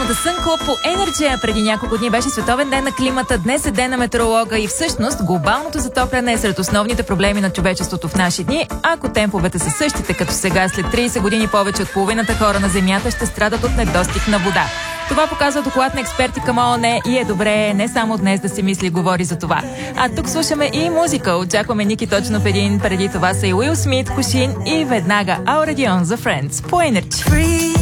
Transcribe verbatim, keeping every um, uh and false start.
на The Sun Club по Energy. Преди няколко дни беше световен ден на климата, днес е ден на метеоролога и всъщност глобалното затопляне е сред основните проблеми на човечеството в наши дни. Ако темповете са същите като сега, след трийсет години повече от половината хора на Земята ще страдат от недостиг на вода. Това показва доклад на експерти към ООН и е добре не само днес да се мисли и говори за това. А тук слушаме и музика. Очакваме Ники точно в един. Преди това са и Уил Смит, Кушин и веднага Already On за Friends по Energy.